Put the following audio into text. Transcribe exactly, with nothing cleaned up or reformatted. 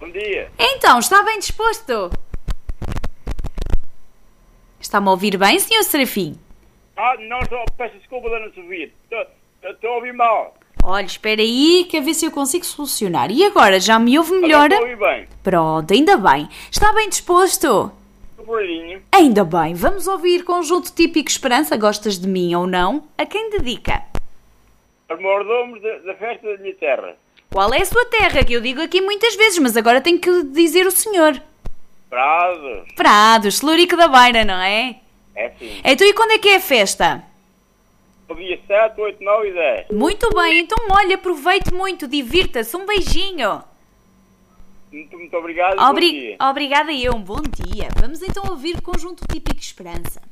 Bom dia. Então, está bem disposto? Está-me a ouvir bem, senhor Serafim? Ah, não, só peço desculpa de não te ouvir. Estou a ouvir mal. Olha, espera aí, que a ver se eu consigo solucionar. E agora, já me ouve melhor? Estou a ouvir bem. Pronto, ainda bem. Está bem disposto? Estou porrinho. Ainda bem. Vamos ouvir conjunto típico Esperança, gostas de mim ou não? A quem dedica? Os mordomos da, da festa da minha terra. Qual é a sua terra? Que eu digo aqui muitas vezes, mas agora tenho que dizer o senhor. Prados. Prados, Celurico da Beira, não é? É sim. Então e quando é que é a festa? O dia sete, oito, nove e dez. Muito bem, então olha, aproveite muito, divirta-se, um beijinho. Muito, muito obrigado. Obri- Bom dia. Obrigada eu, um bom dia. Vamos então ouvir conjunto típico Esperança.